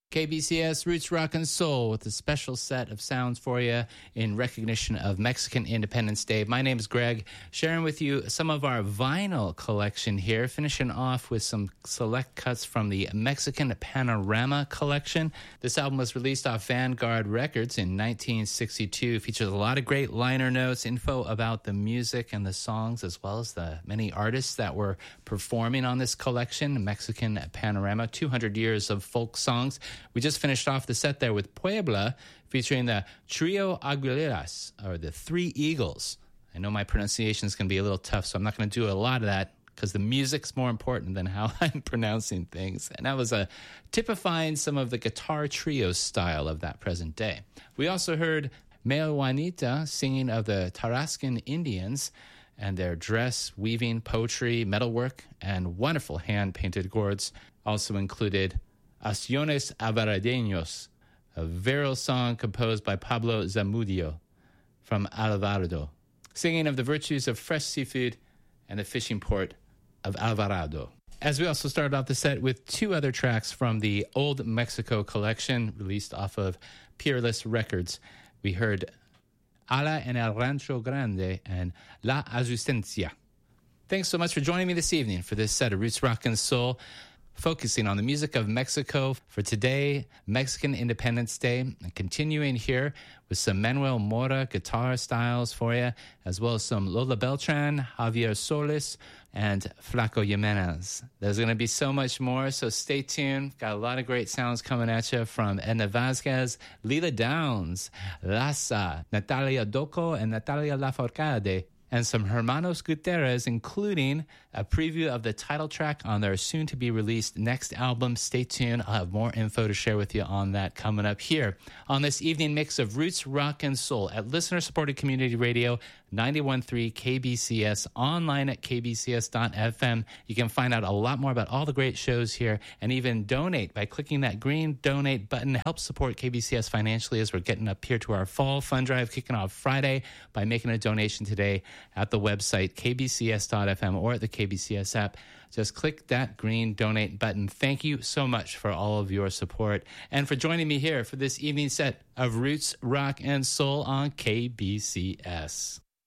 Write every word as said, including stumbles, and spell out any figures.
K B C S Roots Rock and Soul with a special set of sounds for you in recognition of Mexican Independence Day. My name is Greg, sharing with you some of our vinyl collection here, finishing off with some select cuts from the Mexican Panorama collection. This album was released off Vanguard Records in nineteen sixty-two. Features a lot of great liner notes, info about the music and the songs, as well as the many artists that were performing on this collection. Mexican Panorama, two hundred years of folk songs. We just finished off the set there with Puebla, featuring the Trio Aguileras, or the Three Eagles. I know my pronunciation is going to be a little tough, so I'm not going to do a lot of that because the music's more important than how I'm pronouncing things. And that was a typifying some of the guitar trio style of that present day. We also heard Mel Juanita singing of the Tarascan Indians and their dress, weaving, poetry, metalwork, and wonderful hand-painted gourds. Also included Acciones Alvaradeños, a virile song composed by Pablo Zamudio from Alvarado, singing of the virtues of fresh seafood and the fishing port of Alvarado. As we also started off the set with two other tracks from the Old Mexico collection, released off of Peerless Records. We heard Ala en el Rancho Grande and La Asustencia. Thanks so much for joining me this evening for this set of Roots Rock and Soul, focusing on the music of Mexico for today, Mexican Independence Day, and continuing here with some Manuel Mora guitar styles for you, as well as some Lola Beltran, Javier Solis, and Flaco Jimenez. There's going to be so much more, so stay tuned. Got a lot of great sounds coming at you from Edna Vasquez, Lila Downs, Lassa, Natalia Doko, and Natalia Lafourcade, and some Hermanos Gutierrez, including a preview of the title track on their soon-to-be-released next album. Stay tuned. I'll have more info to share with you on that coming up here on this evening mix of Roots, Rock, and Soul at listener-supported community radio, ninety-one point three K B C S, online at k b c s dot f m. You can find out a lot more about all the great shows here and even donate by clicking that green donate button. Help support K B C S financially as we're getting up here to our fall fund drive kicking off Friday by making a donation today at the website k b c s dot f m or at the K B C S app. Just click that green donate button. Thank you so much for all of your support and for joining me here for this evening set of Roots, Rock, and Soul on K B C S.